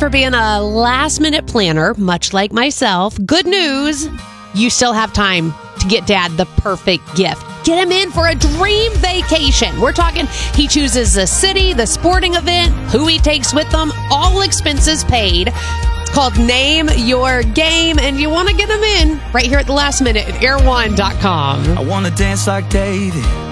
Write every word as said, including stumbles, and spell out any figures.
for being a last-minute planner, much like myself, good news, you still have time to get Dad the perfect gift. Get him in for a dream vacation. We're talking he chooses the city, the sporting event, who he takes with them, all expenses paid. It's called Name Your Game, and you want to get him in right here at the last minute at air one dot com. I want to dance like David,